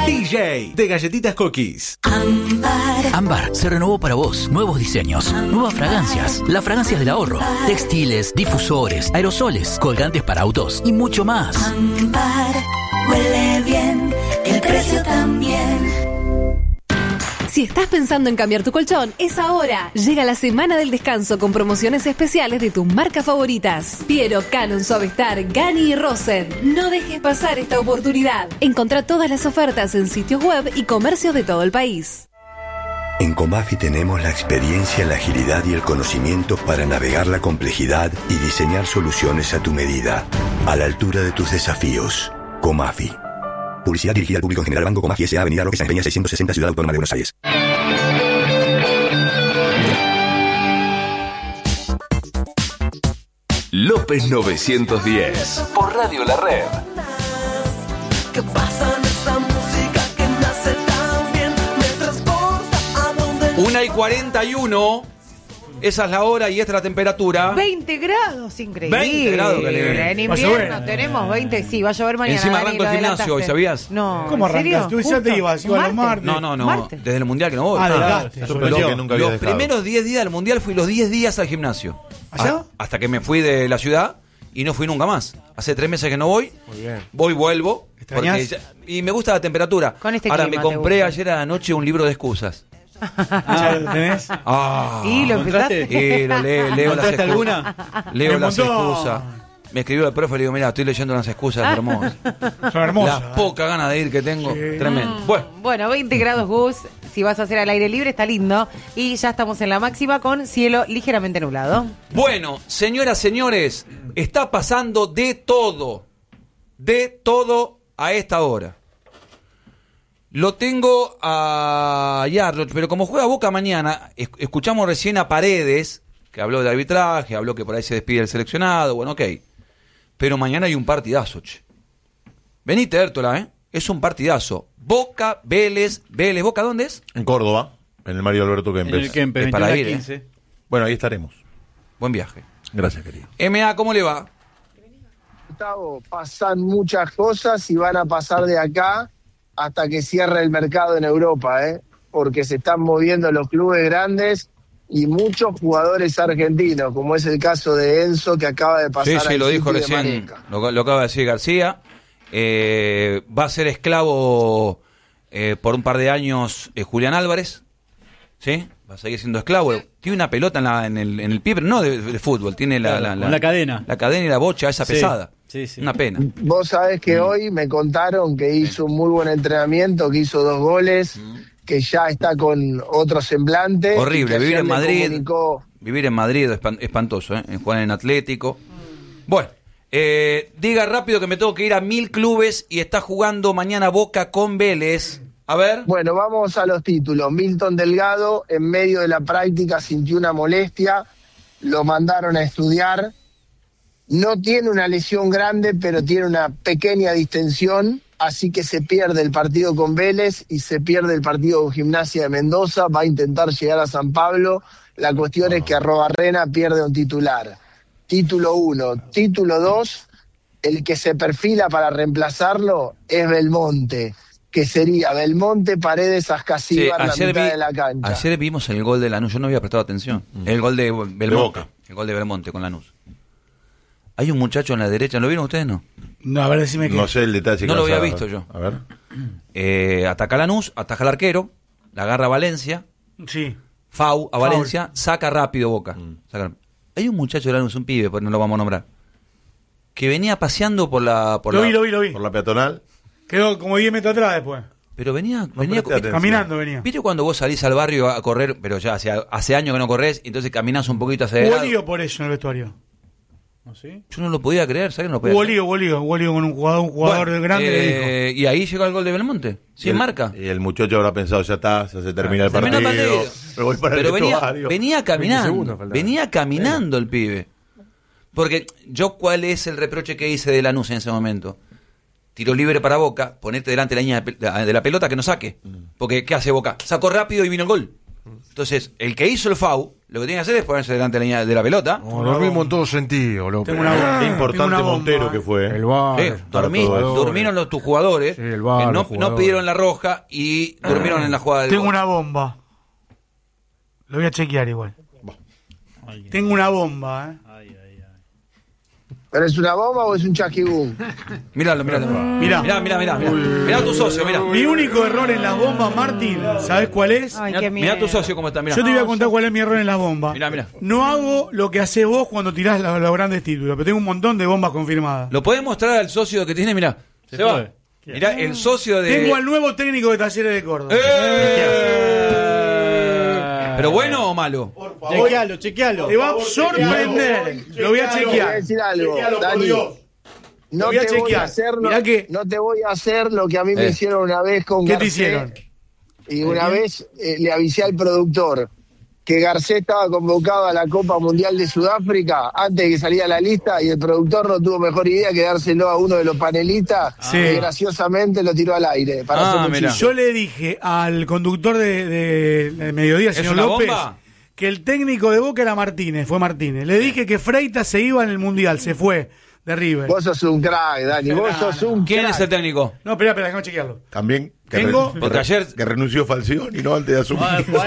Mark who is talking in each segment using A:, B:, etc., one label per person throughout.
A: DJ de Galletitas Cookies.
B: Ámbar se renovó para vos. Nuevos diseños, nuevas fragancias, las fragancias del ahorro, textiles, difusores, aerosoles, colgantes para autos y mucho más.
C: Ámbar huele bien, el precio también.
D: Si estás pensando en cambiar tu colchón, es ahora. Llega la semana del descanso con promociones especiales de tus marcas favoritas. Piero, Canon, Suavestar, Gani y Rosen. No dejes pasar esta oportunidad. Encontrá todas las ofertas en sitios web y comercios de todo el país.
E: En Comafi tenemos la experiencia, la agilidad y el conocimiento para navegar la complejidad y diseñar soluciones a tu medida, a la altura de tus desafíos. Comafi. Publicidad dirigida al público en general. Banco Comafi S.A. Avenida Roque Sáenz Peña 660, Ciudad Autónoma de Buenos Aires.
A: López 910 por Radio La Red.
C: ¿Qué pasa en esa música que nace tan bien? Me transporta a donde
F: 1:41. Esa es la hora y esta es la temperatura.
G: 20 grados, increíble.
F: 20 grados, Calibre.
G: En invierno tenemos 20 , sí, va a llover mañana.
F: Encima
G: Dani,
F: arranco el
G: lo
F: gimnasio hoy, ¿sabías?
G: No.
H: ¿Cómo
G: ¿en serio?
H: arrancas? Tú ya te ibas, iba a los martes.
F: No,
G: ¿Martes?
F: desde el Mundial que no voy.
H: Desgaste.
F: Los primeros 10 días del Mundial fui los 10 días al gimnasio.
H: ¿Allá?
F: Hasta que me fui de la ciudad y no fui nunca más. Hace 3 meses que no voy.
H: Muy bien.
F: Vuelvo.
H: ¿Extrañás?
F: Y me gusta la temperatura.
G: Con este
F: Ahora
G: clima,
F: me
G: ¿te
F: compré
G: gusta?
F: ayer a la noche un libro de excusas.
H: ¿Ya lo tenés?
G: ¿Y lo empezaste?
F: Y lo leo las
H: ¿Encontraste
F: excusas.
H: alguna?
F: Leo
H: Me
F: las
H: montó.
F: excusas. Me escribió el profe y le digo, mira, estoy leyendo unas excusas hermosas.
H: Son hermosas.
F: Las pocas ganas de ir que tengo.
H: Sí.
F: Tremendo. Bueno.
G: Bueno, 20 grados, Gus. Si vas a hacer al aire libre, está lindo. Y ya estamos en la máxima con cielo ligeramente nublado.
F: Bueno, señoras, señores, está pasando de todo a esta hora. Lo tengo a Yarlot, pero como juega Boca mañana, escuchamos recién a Paredes, que habló de arbitraje, habló que por ahí se despide el seleccionado, bueno, ok. Pero mañana hay un partidazo, che. Venite, Hértola, ¿eh? Es un partidazo. Boca, Vélez, ¿Boca dónde es?
I: En Córdoba, en el Mario Alberto Kempes.
J: En el Kempes,
F: Es para
J: 21 a
F: ir,
J: 15.
I: Bueno, ahí estaremos.
F: Buen viaje.
I: Gracias, querido.
F: MA, ¿cómo le va?
K: Gustavo, pasan muchas cosas y van a pasar de acá hasta que cierre el mercado en Europa, porque se están moviendo los clubes grandes y muchos jugadores argentinos, como es el caso de Enzo, que acaba de pasar
F: Sí,
K: al
F: lo dijo
K: City de
F: recién,
K: Mareca.
F: lo acaba de decir García. Va a ser esclavo por un par de años Julián Álvarez, ¿sí? Va a seguir siendo esclavo. Tiene una pelota en el pie, pero no de fútbol, tiene
J: Con la cadena.
F: La cadena y la bocha esa
J: Sí,
F: pesada.
J: sí, sí.
F: Una pena.
K: Vos sabés que hoy me contaron que hizo un muy buen entrenamiento, que hizo 2 goles, que ya está con otro semblante.
F: Horrible,
K: y que
F: vivir
K: ayer
F: en
K: le
F: Madrid.
K: comunicó-
F: Vivir en Madrid es espantoso, en jugar en Atlético. Bueno, diga rápido que me tengo que ir a 1000 clubes y está jugando mañana Boca con Vélez. A ver.
K: Bueno, vamos a los títulos. Milton Delgado, en medio de la práctica, sintió una molestia, lo mandaron a estudiar. No tiene una lesión grande, pero tiene una pequeña distensión, así que se pierde el partido con Vélez y se pierde el partido con Gimnasia de Mendoza. Va a intentar llegar a San Pablo. La cuestión es que Arrobarrena pierde un titular. Título 1. Título 2, el que se perfila para reemplazarlo es Belmonte, que sería Belmonte, Paredes, Ascasíbar, la mitad de la cancha.
F: Ayer vimos el gol de Lanús, yo no había prestado atención. El gol de Belmonte,
I: Boca.
F: el gol de Belmonte con Lanús. Hay un muchacho en la derecha, ¿lo vieron ustedes, no?
H: No, a ver, decime que...
I: No sé el detalle. si
F: No lo había
I: calzaba.
F: visto yo.
I: A ver.
F: Ataca a Lanús, ataca al arquero, la agarra a Valencia,
H: Sí.
F: Fau a
H: Foul.
F: Valencia, saca rápido Boca. Hay un muchacho de Lanús, un pibe, pues no lo vamos a nombrar, que venía paseando por la...
H: Lo vi.
I: Por la peatonal.
H: Quedó como 10 metros atrás después.
F: Pero venía
I: presté atención.
H: Caminando venía.
F: ¿Viste cuando vos salís al barrio a correr, pero ya hace años que no corres, y entonces caminás un poquito hacia
H: Hubo
F: adelante?
H: lío por eso en el vestuario.
J: ¿No, sí?
F: Yo no lo podía creer, ¿sabes? No lo podía
H: Hubo
F: creer.
H: lío con un jugador
F: Bueno,
H: grande le dijo.
F: y ahí llegó el gol de Belmonte, sin marca.
I: Y el muchacho habrá pensado, ya está, ya se termina el
F: Terminó
I: partido.
F: el partido.
I: Me voy para
F: Pero
I: el vestuario.
F: venía
I: 20 segundos
F: caminando,
I: faltaban.
F: venía caminando el pibe. Porque yo, ¿cuál es el reproche que hice de Lanús en ese momento? Tiro libre para Boca, ponerte delante de la línea de la pelota que no saque. Porque, ¿qué hace Boca? Sacó rápido y vino el gol. Entonces, el que hizo el foul, lo que tiene que hacer es ponerse delante de la pelota.
L: Lo mismo en todo sentido, López.
H: Tengo una-
I: Qué importante
H: tengo una bomba,
I: Montero que fue.
L: El VAR.
F: Durmieron tus jugadores,
L: Sí, el VAR,
F: que
L: los
F: no
L: jugadores.
F: pidieron la roja y durmieron en la jugada del
H: Tengo
F: gol.
H: una bomba. Lo voy a chequear igual. Tengo una bomba,
K: ¿Pero es una bomba o es un chasquibún?
F: Míralo.
H: Mirá.
F: Mirá tu socio, mirá.
H: Mi único error en las bombas, Martín, ¿sabés cuál es?
G: Ay,
F: Mirá,
G: qué
F: mirá
G: miedo.
F: tu socio cómo está, mirá.
H: Yo te voy a contar cuál es mi error en las bombas.
F: Mirá.
H: No hago lo que haces vos cuando tirás los grandes títulos, pero tengo un montón de bombas confirmadas.
F: ¿Lo podés mostrar al socio que tiene? Mirá. Se va.
J: fue.
F: Mirá, el socio de...
H: Tengo al nuevo técnico de Talleres de Córdoba.
F: ¿Pero bueno o malo?
J: Chequealo.
H: Te va a sorprender. Lo voy a
K: Te voy a
H: chequear.
K: decir algo, Dani. No
H: Lo voy a
K: te voy a
H: chequear.
K: hacer
H: Mirá que-
K: no te voy a hacer lo que a mí me hicieron una vez con
H: ¿Qué te
K: Garcés.
H: hicieron?
K: Y una vez le avisé al productor que Garcés estaba convocado a la Copa Mundial de Sudáfrica antes de que saliera la lista y el productor no tuvo mejor idea que dárselo a uno de los panelistas
H: Sí.
K: que graciosamente lo tiró al aire para hacer un
F: mirá.
K: chiste.
H: Yo le dije al conductor de Mediodía,
F: ¿Es
H: señor
F: una
H: López,
F: bomba?
H: que el técnico de Boca era Martínez, fue Martínez. Le dije que Freitas se iba en el Mundial, se fue de River.
K: Vos sos un crack, Dani, vos sos un
F: ¿Quién
K: crack.
F: es el técnico?
H: No, espera, déjame chequearlo.
I: También que,
H: Tengo-
F: Porque ayer...
I: que renunció Falcioni, ¿no? Antes de asumir.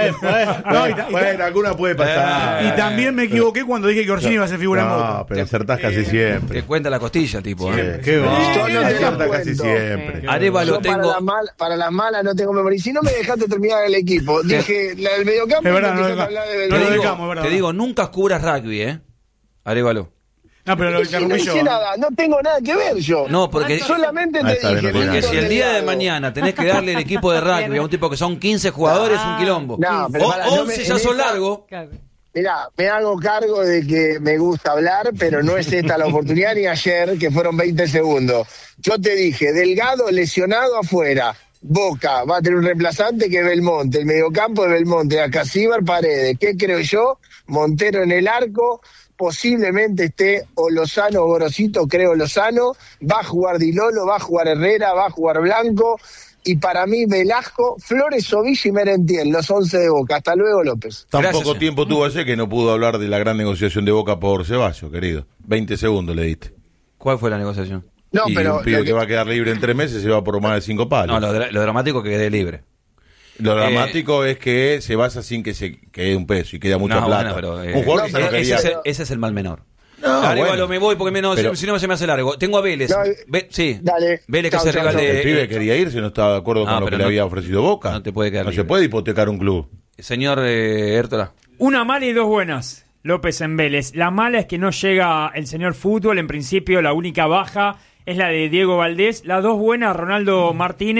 H: No,
I: Bueno, alguna puede pasar.
H: Y también me equivoqué cuando dije que Orsini iba a ser figura en Boca.
I: No, pero acertás casi siempre.
F: Te cuenta la costilla, tipo. ¿eh?
I: Qué va.
K: Yo no te la
I: Acertás casi
K: cuento.
I: siempre.
F: Arévalo
K: Yo
F: tengo...
K: para las malas no tengo memoria. Y si no me dejaste terminar el equipo, dije, la del mediocampo,
H: Es verdad,
K: no
H: no
K: te
H: lo
K: toca hablar de
H: dejamos.
F: Te
H: Lo
K: Belgrano.
H: dejamos, es verdad.
F: te digo, nunca cubras rugby, Arévalo.
H: No, pero lo
K: Pero si no
H: interrumpí yo.
K: hice nada, no tengo nada que ver yo.
F: No, porque...
K: Solamente
I: Ahí
K: te
I: está,
K: dije.
I: bien, no tiene
F: Porque
I: nada.
F: si el día de mañana tenés que darle el equipo de rugby a un tipo que son 15 jugadores, es un quilombo.
K: No, pero pará, no
F: 11
K: me-
F: ya
K: en
F: son
K: esta-
F: largos.
K: Mirá, me hago cargo de que me gusta hablar, pero no es esta la oportunidad ni ayer, que fueron 20 segundos. Yo te dije, Delgado lesionado afuera. Boca va a tener un reemplazante que es Belmonte, el mediocampo de Belmonte, Acasíbar, Paredes. ¿Qué creo yo? Montero en el arco, posiblemente esté o Lozano o Gorosito, creo Lozano, va a jugar Di Lolo, va a jugar Herrera, va a jugar Blanco, y para mí Velasco, Flores, Ovilla y Merentiel, los 11 de Boca. Hasta luego, López.
I: Tan
F: Gracias,
I: poco
F: señor.
I: tiempo tuvo ayer que no pudo hablar de la gran negociación de Boca por Ceballos, querido. 20 segundos le diste.
F: ¿Cuál fue la negociación?
K: No,
I: Y
K: pero
I: un pibe
K: lo
I: que va a quedar libre en 3 meses se va por más de 5 palos.
F: No, lo dramático que quede libre.
I: Lo dramático es que se basa sin que se quede un peso y queda mucha
F: No,
I: plata.
F: bueno, pero,
I: un jugador que se lo
F: ese,
I: quería.
F: ese es el mal menor.
I: No,
F: Arévalo,
I: bueno.
F: me voy porque
I: Pero-
F: si no se me hace largo. Tengo a Vélez.
K: No,
F: Sí,
K: dale.
F: Vélez que
K: Chau,
F: se
K: chau,
F: regale.
I: El pibe quería irse, no estaba de acuerdo con lo
F: pero
I: que le había ofrecido Boca.
F: no te puede quedar
I: No se
F: libre.
I: puede hipotecar un club.
F: Señor Hértola.
M: Una mala y dos buenas, López en Vélez. La mala es que no llega el señor fútbol. En principio, la única baja es la de Diego Valdés. Las dos buenas, Ronaldo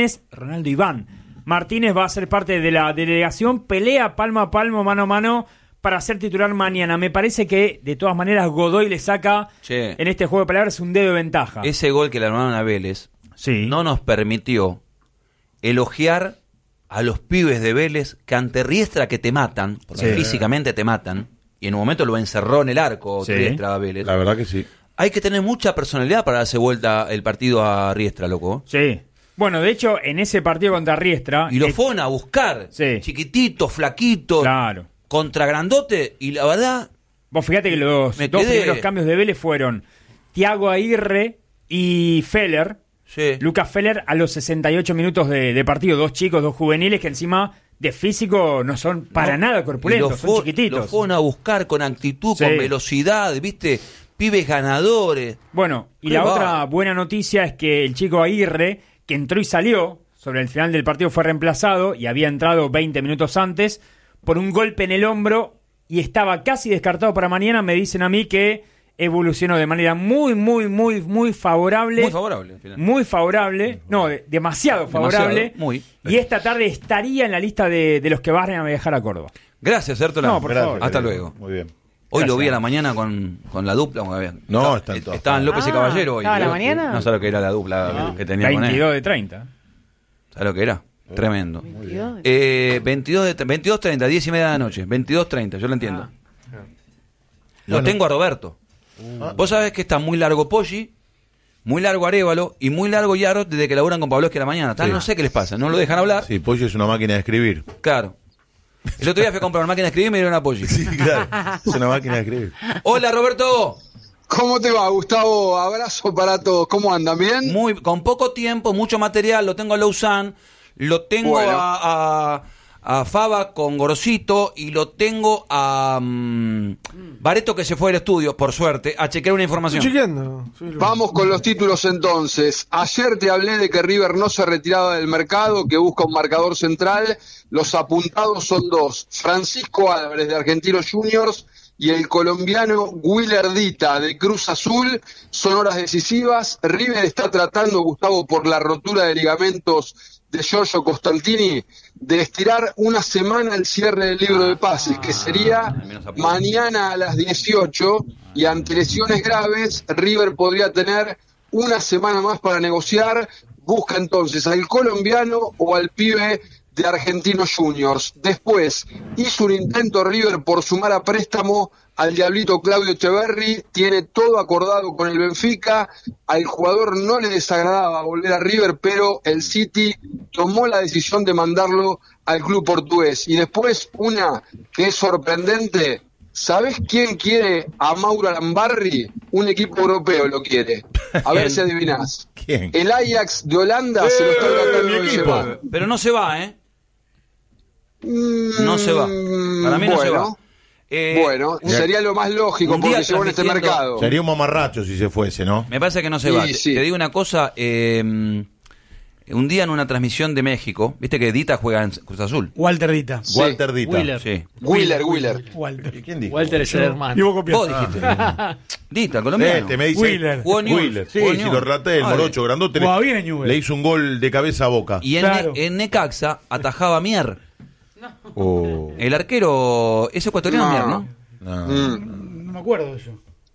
M: Iván Martínez va a ser parte de la delegación. Pelea palmo a palmo, mano a mano, para ser titular mañana. Me parece que, de todas maneras, Godoy le saca
F: Che.
M: en este juego de palabras un dedo de ventaja.
F: Ese gol que le armaron a Vélez
M: Sí.
F: no nos permitió elogiar a los pibes de Vélez que ante Riestra que te matan, porque
M: Sí.
F: físicamente te matan, y en un momento lo encerró en el arco
M: Sí.
F: Riestra a Vélez.
I: La verdad que sí.
F: Hay que tener mucha personalidad para darse vuelta el partido a Riestra, loco.
M: Sí. Bueno, de hecho, en ese partido contra Riestra...
F: Y lo fueron a buscar,
M: Sí.
F: chiquititos, flaquitos,
M: Claro.
F: contra grandote, y la verdad...
M: Vos fíjate que los
F: Me
M: dos
F: quedé-
M: primeros cambios de Vélez fueron Thiago Aguirre y Feller.
F: Sí.
M: Lucas Feller a los 68 minutos de partido. Dos chicos, dos juveniles que encima de físico no son para
F: No,
M: nada
F: y
M: corpulentos,
F: los
M: son
F: fu-
M: chiquititos.
F: Los fueron a buscar con actitud,
M: Sí.
F: con velocidad, ¿viste? Pibes ganadores.
M: Bueno, y
F: Qué
M: la
F: bárbaro.
M: otra buena noticia es que el chico Aguirre, que entró y salió, sobre el final del partido fue reemplazado y había entrado 20 minutos antes por un golpe en el hombro y estaba casi descartado para mañana. Me dicen a mí que evolucionó de manera muy favorable.
F: Muy favorable, al final.
M: Muy favorable. No, demasiado favorable.
F: Demasiado, muy.
M: Y esta tarde estaría en la lista de los que van a viajar a Córdoba.
F: Gracias, Hértola.
M: No, por favor.
F: Hasta
I: querido.
F: luego.
I: Muy bien.
F: Hoy
M: Gracias.
F: lo vi a la mañana con la dupla.
I: No, están todos.
F: Estaban López y
G: Ah,
F: Caballero hoy.
G: ¿estaba a la mañana?
F: No sé lo que era la dupla que tenía con él.
M: 22 de 30.
F: ¿Sabes lo que era? Tremendo.
G: 22.
F: 22:30, 10:30 de la noche. 22:30, yo lo entiendo. Lo tengo a Roberto. Vos sabés que está muy largo Poggi, muy largo Arévalo y muy largo Yaro desde que laburan con Pavlovsky a la mañana. Tal,
I: Sí.
F: no sé qué les pasa, no lo dejan hablar.
I: Sí, Pollo es una máquina de escribir.
F: Claro. El otro día fui a comprar una máquina de escribir y me dieron apoyo.
I: Sí, claro. Es una máquina de escribir.
F: Hola, Roberto.
N: ¿Cómo te va, Gustavo? Abrazo para todos. ¿Cómo andan? ¿Bien?
F: Con poco tiempo, mucho material. Lo tengo a Lausanne, lo tengo
N: Bueno.
F: a Faba con Gorosito y lo tengo a Bareto, que se fue del estudio, por suerte, a chequear una información.
N: Vamos con los títulos entonces. Ayer te hablé de que River no se retiraba del mercado, que busca un marcador central. Los apuntados son dos: Francisco Álvarez de Argentinos Juniors y el colombiano Willer Dita de Cruz Azul. Son horas decisivas. River está tratando, Gustavo, por la rotura de ligamentos de Giorgio Costantini, de estirar una semana el cierre del libro de pases, que sería mañana a las 18, y ante lesiones graves, River podría tener una semana más para negociar. Busca entonces al colombiano o al pibe de Argentinos Juniors. Después hizo un intento River por sumar a préstamo al diablito Claudio Echeverri, tiene todo acordado con el Benfica. Al jugador no le desagradaba volver a River, pero el City tomó la decisión de mandarlo al club portugués. Y después una que es sorprendente: ¿sabés quién quiere a Mauro Alambarri? Un equipo europeo lo quiere. A ver si adivinás.
I: ¿Quién?
N: El Ajax de Holanda se lo está tratando de llevar.
F: Pero no se va, ¿eh? No se va. Para mí no se va.
N: Bueno, sería lo más lógico porque llegó en este mercado.
I: Sería un mamarracho si se fuese, ¿no?
F: Me parece que no se va.
N: Sí.
F: Te digo una cosa, un día en una transmisión de México, viste que Dita juega en Cruz Azul.
H: Walter Dita.
N: Sí.
I: Walter Dita.
J: Willer.
F: Sí.
N: Willer.
H: Walter.
I: ¿Quién dijo?
J: Walter es el hermano.
H: Y vos copiaste.
F: Vos dijiste. Dita, el colombiano.
I: Me dice
H: Willer.
F: Jugó en Newell's.
I: Willer. Sí,
F: Jugó en
I: si
F: Newell's.
I: lo relaté, el
F: Ah,
I: morocho grandote.
H: Jugaba bien en Newell's.
I: Le hizo un gol de cabeza a Boca.
F: Y
H: Claro.
F: en Necaxa atajaba a Mier.
I: Oh.
F: El arquero es ecuatoriano, Mier, ¿no?
H: No me acuerdo de eso.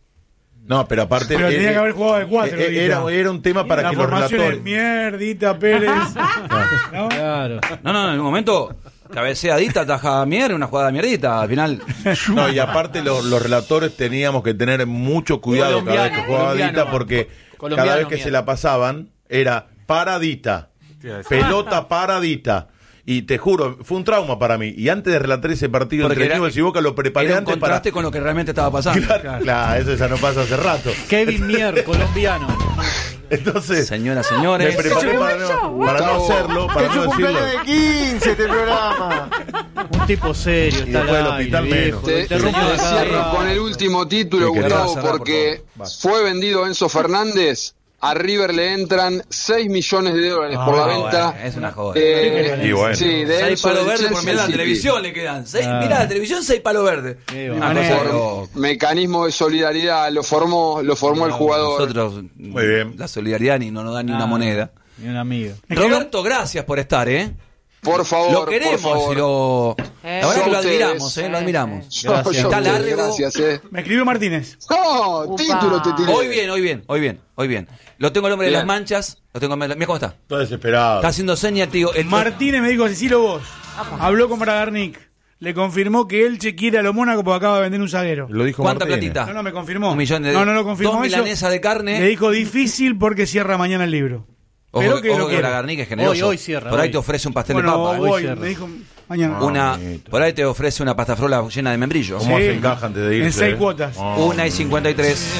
I: No, pero aparte...
H: Pero tenía que haber jugado de 4.
I: Era un tema para
H: la
I: que los
H: formación
I: relatores...
H: es Mierdita, Pérez. ¿No?
J: Claro.
F: No, en un momento cabecea Dita, atajaba a Mier, una jugada de mierdita, al final...
I: No, y aparte los relatores teníamos que tener mucho cuidado cada vez que jugaba Dita, porque cada vez que se la pasaban era paradita, pelota paradita. Y te juro, fue un trauma para mí. Y antes de relatar ese partido
F: Porque
I: entre Newell's y Boca, lo preparé
F: Era un
I: antes
F: contraste
I: para...
F: con lo que realmente estaba pasando.
I: Claro, eso ya no pasa hace rato.
J: Kevin Mier, colombiano.
I: Entonces,
F: Señoras,
I: me
F: señores,
I: preparé para no hacerlo, para no decirlo.
L: 15 este programa.
J: Un tipo serio,
I: Y
J: está
I: después del
J: al aire,
I: hospital
J: viejo.
I: menos.
J: Lo interrumpo de cada
N: Cierro
J: rato.
N: con el último título,
I: Sí,
N: Gustavo,
F: cerrar, por
N: porque
I: favor.
N: fue vendido Enzo Fernández. A River le entran 6 millones de dólares por la venta.
F: bueno, es una joda.
I: Y bueno.
N: Sí, de
F: 6
N: Enzo
F: palos
N: del
F: verdes por
N: Chelsea
F: mirar la
N: City.
F: televisión le quedan. Mira la televisión, 6 palos verdes. Una cosa de loco.
N: Mecanismo de solidaridad lo formó el jugador.
F: Nosotros,
I: Muy bien.
F: la solidaridad no nos da ni una moneda.
J: Ni un amigo.
F: Roberto, gracias por estar, ¿eh?
N: Por favor,
F: Lo queremos
N: por favor.
F: y lo... La verdad que lo admiramos,
N: Ustedes.
F: Lo admiramos.
N: Yo
F: Está
N: ustedes,
F: largo.
N: gracias,
H: Me escribió Martínez.
N: No,
G: Upa.
N: título te tiré.
F: Hoy bien. Lo tengo el hombre de
N: Bien.
F: las manchas. Mira cómo está.
I: Todo desesperado.
F: Está haciendo señas, tío.
H: Martínez me dijo, Cecilio, vos. Habló con Bragarnik. Le confirmó que Elche quiere a lo Mónaco porque acaba de vender un zaguero.
I: Lo dijo
F: ¿Cuánta
I: Martínez.
F: platita?
H: No, me confirmó.
F: 1 millón de...
H: No lo confirmó
F: 2
H: eso.
F: milanesas de carne.
H: Le dijo difícil porque cierra mañana el libro. Pero
F: Ojo
H: que lo
F: que
H: quiere.
F: Bragarnik es generoso.
J: Hoy cierra,
F: Por ahí
J: hoy.
F: te ofrece un pastel
H: Bueno,
F: de papa.
H: hoy,
J: cierra.
H: me dijo mañana.
F: Por ahí te ofrece una pasta frola llena de membrillo.
I: ¿Cómo se encaja antes de irse?
H: En 6 cuotas.
F: 1:53.